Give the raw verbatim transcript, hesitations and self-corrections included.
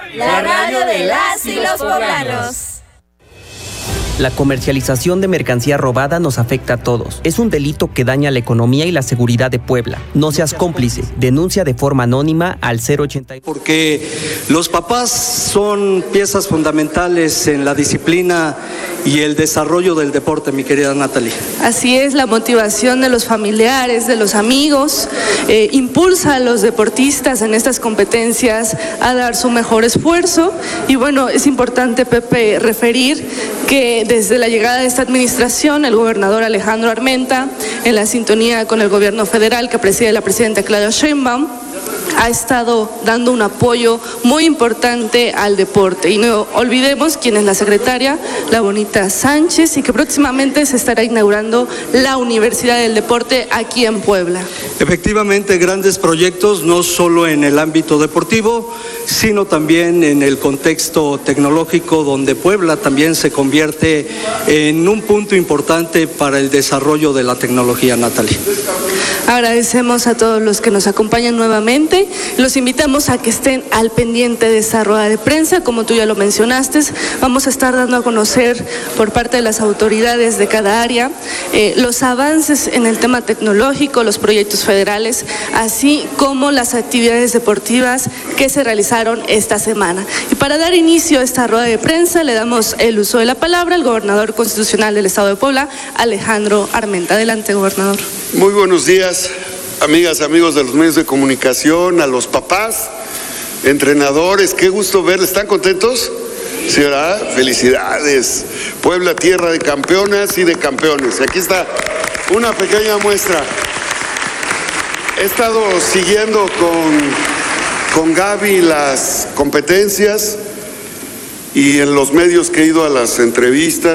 la radio de las y los poblanos. La comercialización de mercancía robada nos afecta a todos. Es un delito que daña la economía y la seguridad de Puebla. No seas cómplice. Denuncia de forma anónima al cero ochenta. Porque los papás son piezas fundamentales en la disciplina y el desarrollo del deporte, mi querida Natalie. Así es, la motivación de los familiares, de los amigos, eh, impulsa a los deportistas en estas competencias a dar su mejor esfuerzo. Y bueno, es importante, Pepe, referir que desde la llegada de esta administración, el gobernador Alejandro Armenta, en la sintonía con el gobierno federal que preside la presidenta Claudia Sheinbaum, ha estado dando un apoyo muy importante al deporte. Y no olvidemos quién es la secretaria, la Bonita Sánchez, y que próximamente se estará inaugurando la Universidad del Deporte aquí en Puebla. Efectivamente, grandes proyectos, no solo en el ámbito deportivo, sino también en el contexto tecnológico, donde Puebla también se convierte en un punto importante para el desarrollo de la tecnología, Natalie. Agradecemos a todos los que nos acompañan nuevamente. Los invitamos a que estén al pendiente de esta rueda de prensa. Como tú ya lo mencionaste, vamos a estar dando a conocer por parte de las autoridades de cada área eh, los avances en el tema tecnológico, los proyectos federales, así como las actividades deportivas que se realizaron esta semana. Y para dar inicio a esta rueda de prensa, le damos el uso de la palabra al gobernador constitucional del Estado de Puebla, Alejandro Armenta. Adelante, gobernador. Muy buenos días, amigas, amigos de los medios de comunicación, a los papás, entrenadores, qué gusto verles. ¿Están contentos? ¿Sí, verdad? Felicidades. Puebla, tierra de campeonas y de campeones. Aquí está una pequeña muestra. He estado siguiendo con, con Gaby las competencias y en los medios que he ido a las entrevistas.